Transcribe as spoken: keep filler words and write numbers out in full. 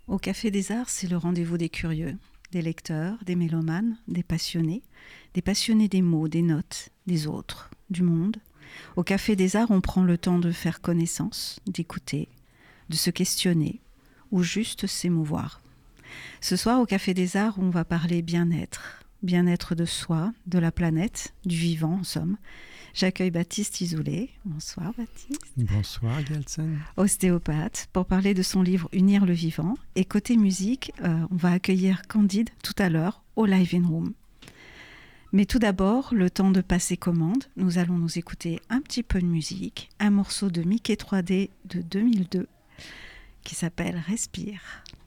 Au Café des Arts, c'est le rendez-vous des curieux, des lecteurs, des mélomanes, des passionnés, des passionnés des mots, des notes, des autres, du monde. Au Café des Arts, on prend le temps de faire connaissance, d'écouter, de se questionner ou juste s'émouvoir. Ce soir, au Café des Arts, on va parler bien-être, bien-être de soi, de la planète, du vivant en somme. J'accueille Baptiste Isoulé. Bonsoir Baptiste. Bonsoir Gelsen. Ostéopathe, pour parler de son livre Unir le vivant. Et côté musique, euh, on va accueillir Candide tout à l'heure au Live in Room. Mais tout d'abord, le temps de passer commande, nous allons nous écouter un petit peu de musique, un morceau de Mickey trois D de deux mille deux qui s'appelle Respire.